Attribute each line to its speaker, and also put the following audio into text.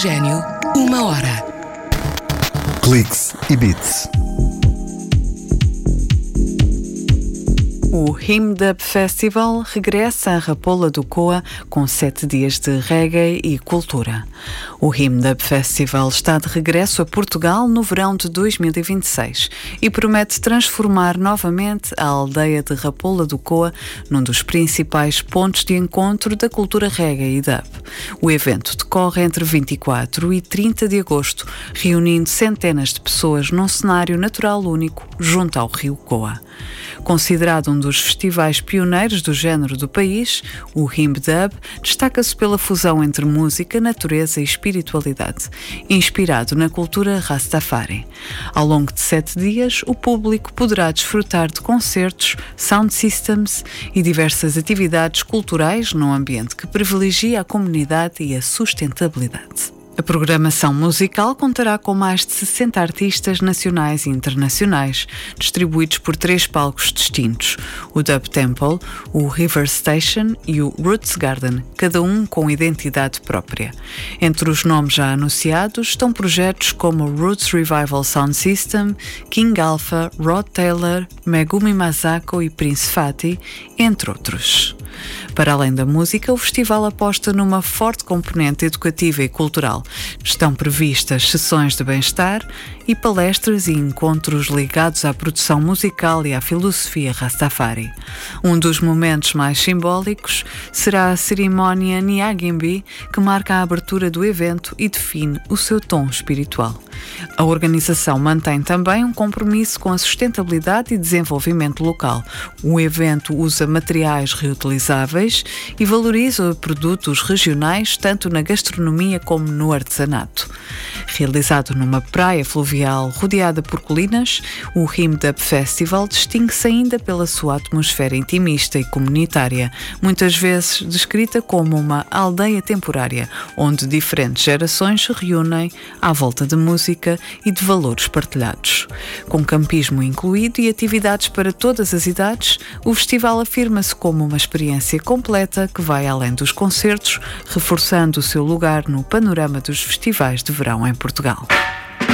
Speaker 1: Oxigênio, 1 hora.
Speaker 2: Cliques e Beats.
Speaker 3: O Himdub Festival regressa a Rapola do Coa com 7 dias de reggae e cultura. O Himdub Festival está de regresso a Portugal no verão de 2026 e promete transformar novamente a aldeia de Rapola do Coa num dos principais pontos de encontro da cultura reggae e dub. O evento decorre entre 24 e 30 de agosto, reunindo centenas de pessoas num cenário natural único junto ao rio Coa. Considerado um dos festivais pioneiros do género do país, o Himdub destaca-se pela fusão entre música, natureza e espiritualidade, inspirado na cultura Rastafari. Ao longo de 7 dias, o público poderá desfrutar de concertos, sound systems e diversas atividades culturais num ambiente que privilegia a comunidade e a sustentabilidade. A programação musical contará com mais de 60 artistas nacionais e internacionais, distribuídos por 3 palcos distintos: o Dub Temple, o River Station e o Roots Garden, cada um com identidade própria. Entre os nomes já anunciados estão projetos como o Roots Revival Sound System, King Alpha, Rod Taylor, Megumi Masako e Prince Fatty, entre outros. Para além da música, o festival aposta numa forte componente educativa e cultural. Estão previstas sessões de bem-estar e palestras e encontros ligados à produção musical e à filosofia Rastafari. Um dos momentos mais simbólicos será a cerimónia Nyagimbi, que marca a abertura do evento e define o seu tom espiritual. A organização mantém também um compromisso com a sustentabilidade e desenvolvimento local. O evento usa materiais reutilizáveis e valoriza produtos regionais tanto na gastronomia como no artesanato. Realizado numa praia fluvial rodeada por colinas, o Himdub Festival distingue-se ainda pela sua atmosfera intimista e comunitária, muitas vezes descrita como uma aldeia temporária, onde diferentes gerações se reúnem à volta de música e de valores partilhados. Com campismo incluído e atividades para todas as idades, o festival afirma-se como uma experiência completa que vai além dos concertos, reforçando o seu lugar no panorama dos festivais de verão em Portugal.